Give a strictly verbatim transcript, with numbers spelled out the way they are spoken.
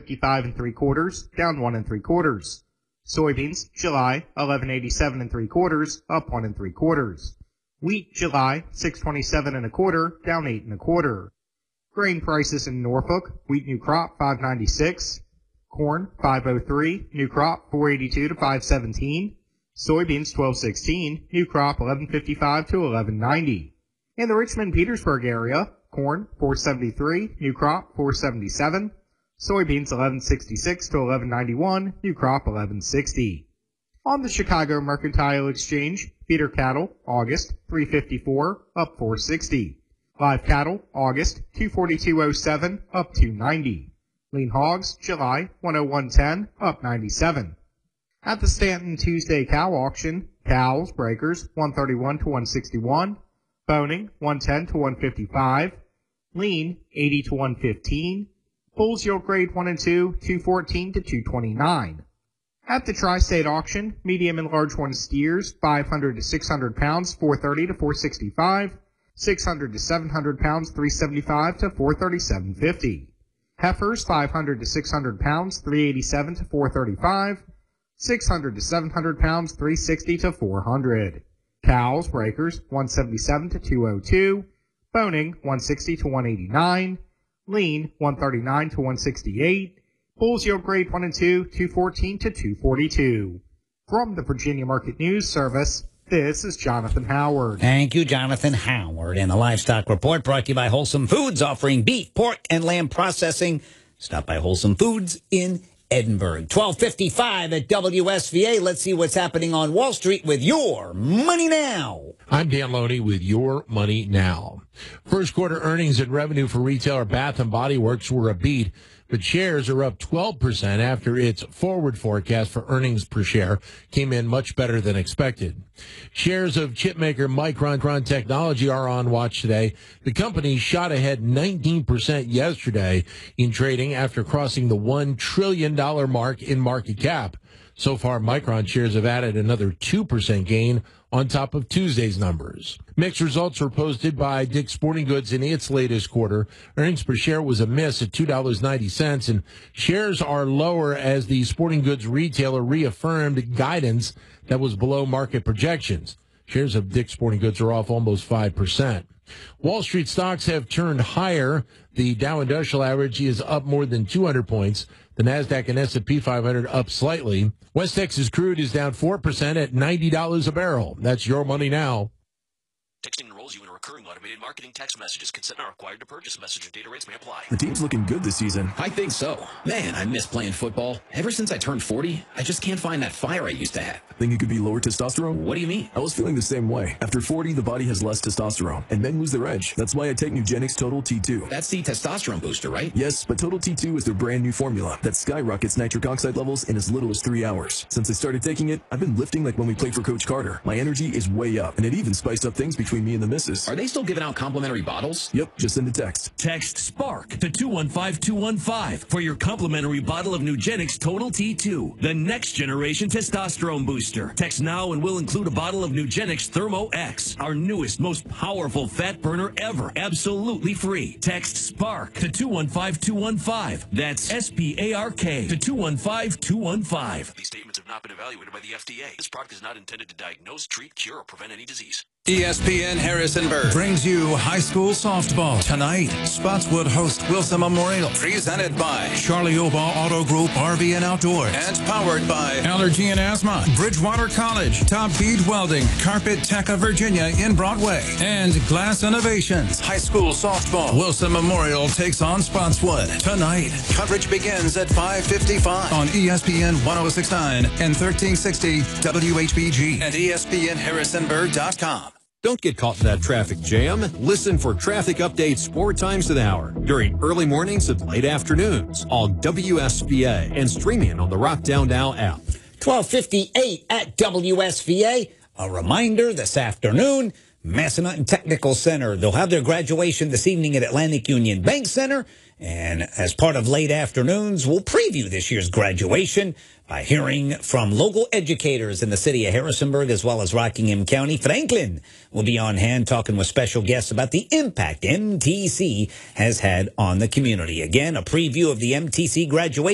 fifty-five and three quarters, down one and three quarters. Soybeans, July, eleven eighty-seven and three quarters, up one and three quarters. Wheat, July, six twenty-seven and a quarter, down eight and a quarter. Grain prices in Norfolk, wheat new crop five ninety-six, corn five oh three, new crop four eighty-two to five seventeen, soybeans twelve sixteen, new crop eleven fifty-five to eleven ninety. In the Richmond-Petersburg area, corn four seventy-three, new crop four seventy-seven, soybeans eleven sixty-six to eleven ninety-one, new crop eleven sixty. On the Chicago Mercantile Exchange, feeder cattle, August, three fifty-four, up four sixty. Live cattle, August, two forty-two oh seven, up two ninety. Lean hogs, July, one oh one ten, up ninety-seven. At the Stanton Tuesday cow auction, cows, breakers, one thirty-one to one sixty-one, boning, one ten to one fifty-five, lean, eighty to one fifteen, bulls yield grade one and two, two fourteen to two twenty-nine. At the Tri-State auction, medium and large one steers, five hundred to six hundred pounds, four thirty to four sixty-five, six hundred to seven hundred pounds, three seventy-five to four thirty-seven fifty. Heifers, five hundred to six hundred pounds, three eighty-seven to four thirty-five, six hundred to seven hundred pounds, three sixty to four hundred. Cows, breakers, one seventy-seven to two oh two, boning, one sixty to one eighty-nine, lean, one thirty-nine to one sixty-eight, bulls yield grade one and two, two fourteen to two forty-two. From the Virginia Market News Service, this is Jonathan Howard. Thank you, Jonathan Howard. And the Livestock Report brought to you by Wholesome Foods, offering beef, pork, and lamb processing. Stop by Wholesome Foods in Edinburgh. twelve fifty-five at W S V A. Let's see what's happening on Wall Street with Your Money Now. I'm Dan Loney with Your Money Now. First quarter earnings and revenue for retailer Bath and Body Works were a beat, but shares are up twelve percent after its forward forecast for earnings per share came in much better than expected. Shares of chipmaker Micron Technology are on watch today. The company shot ahead nineteen percent yesterday in trading after crossing the one trillion dollars mark in market cap. So far, Micron shares have added another two percent gain on top of Tuesday's numbers. Mixed results were posted by Dick's Sporting Goods in its latest quarter. Earnings per share was a miss at two dollars and ninety cents, and shares are lower as the sporting goods retailer reaffirmed guidance that was below market projections. Shares of Dick's Sporting Goods are off almost five percent. Wall Street stocks have turned higher. The Dow Industrial Average is up more than two hundred points. The NASDAQ and S and P five hundred up slightly. West Texas crude is down four percent at ninety dollars a barrel. That's Your Money Now. Texting enrolls you in a recurring automated marketing text messages. Consent not required to purchase. Message and data rates may apply. The team's looking good this season. I think so. Man, I miss playing football. Ever since I turned forty, I just can't find that fire I used to have. Think it could be lower testosterone? What do you mean? I was feeling the same way. After forty, the body has less testosterone, and men lose their edge. That's why I take Nugenix Total T two. That's the testosterone booster, right? Yes, but Total T two is their brand new formula that skyrockets nitric oxide levels in as little as three hours. Since I started taking it, I've been lifting like when we played for Coach Carter. My energy is way up, and it even spiced up things between me and the missus. Are they still giving out complimentary bottles? Yep, just send a text. Text SPARK to two one five two one five for your complimentary bottle of Nugenix Total T two, the next generation testosterone booster. Text now and we'll include a bottle of Nugenix Thermo X, our newest, most powerful fat burner ever, absolutely free. Text SPARK to two one five two one five. That's S P A R K to two one five two one five. These statements have not been evaluated by the F D A. This product is not intended to diagnose, treat, cure, or prevent any disease. E S P N Harrisonburg brings you high school softball. Tonight, Spotswood host Wilson Memorial. Presented by Charlie Oba Auto Group R V and Outdoors. And powered by Allergy and Asthma, Bridgewater College, Top Bead Welding, Carpet Tech of Virginia in Broadway, and Glass Innovations. High school softball. Wilson Memorial takes on Spotswood. Tonight, coverage begins at five fifty-five on E S P N one oh six point nine and thirteen sixty W H B G and E S P N Harrisonburg dot com. Don't get caught in that traffic jam. Listen for traffic updates four times an hour during early mornings and late afternoons on W S V A and streaming on the Rock Down Now app. twelve fifty-eight at W S V A. A reminder this afternoon, Massanutten Technical Center. They'll have their graduation this evening at Atlantic Union Bank Center. And as part of late afternoons, we'll preview this year's graduation by hearing from local educators in the city of Harrisonburg as well as Rockingham County. Franklin will be on hand talking with special guests about the impact M T C has had on the community. Again, a preview of the M T C graduation